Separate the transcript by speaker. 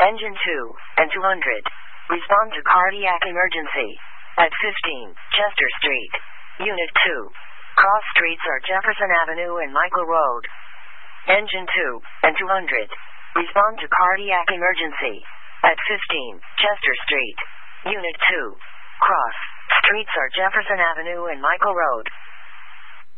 Speaker 1: Engine 2 and 200. Respond to cardiac emergency. At 15, Chester Street. Unit 2. Cross streets are Jefferson Avenue and Michael Road. Engine 2 and 200. Respond to cardiac emergency. At 15, Chester Street. Unit 2. Cross streets are Jefferson Avenue and Michael Road.